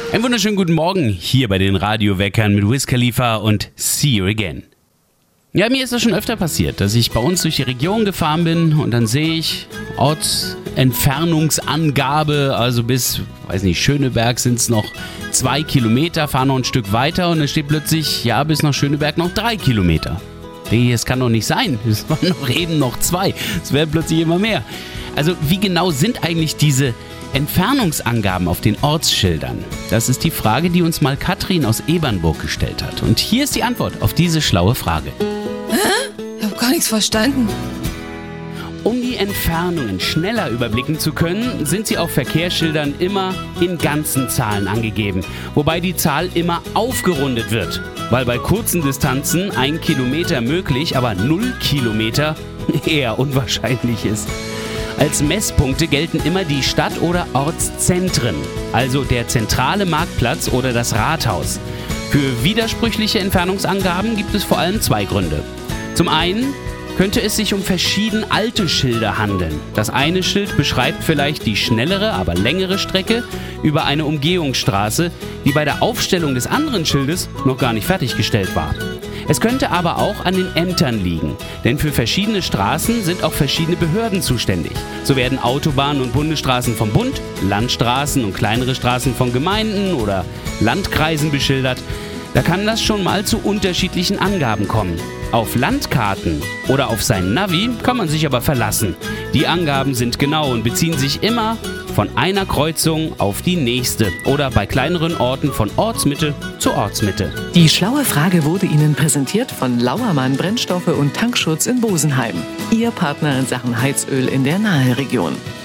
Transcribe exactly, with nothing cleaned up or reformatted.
Einen wunderschönen guten Morgen hier bei den Radioweckern mit Wiz Khalifa und See You Again. Ja, mir ist das schon öfter passiert, dass ich bei uns durch die Region gefahren bin und dann sehe ich Ortsentfernungsangabe, also bis, weiß nicht, Schöneberg sind es noch zwei Kilometer, fahren noch ein Stück weiter und dann steht plötzlich, ja, bis nach Schöneberg noch drei Kilometer. Das kann doch nicht sein, es waren noch eben noch zwei, es werden plötzlich immer mehr. Also wie genau sind eigentlich diese Entfernungsangaben auf den Ortsschildern? Das ist die Frage, die uns mal Katrin aus Ebernburg gestellt hat. Und hier ist die Antwort auf diese schlaue Frage. Hä? Ich habe gar nichts verstanden. Um die Entfernungen schneller überblicken zu können, sind sie auf Verkehrsschildern immer in ganzen Zahlen angegeben. Wobei die Zahl immer aufgerundet wird. Weil bei kurzen Distanzen ein Kilometer möglich, aber null Kilometer eher unwahrscheinlich ist. Als Messpunkte gelten immer die Stadt- oder Ortszentren, also der zentrale Marktplatz oder das Rathaus. Für widersprüchliche Entfernungsangaben gibt es vor allem zwei Gründe. Zum einen könnte es sich um verschieden alte Schilder handeln. Das eine Schild beschreibt vielleicht die schnellere, aber längere Strecke über eine Umgehungsstraße, die bei der Aufstellung des anderen Schildes noch gar nicht fertiggestellt war. Es könnte aber auch an den Ämtern liegen, denn für verschiedene Straßen sind auch verschiedene Behörden zuständig. So werden Autobahnen und Bundesstraßen vom Bund, Landstraßen und kleinere Straßen von Gemeinden oder Landkreisen beschildert. Da kann das schon mal zu unterschiedlichen Angaben kommen. Auf Landkarten oder auf sein Navi kann man sich aber verlassen. Die Angaben sind genau und beziehen sich immer von einer Kreuzung auf die nächste oder bei kleineren Orten von Ortsmitte zu Ortsmitte. Die schlaue Frage wurde Ihnen präsentiert von Lauermann Brennstoffe und Tankschutz in Bosenheim. Ihr Partner in Sachen Heizöl in der Naheregion.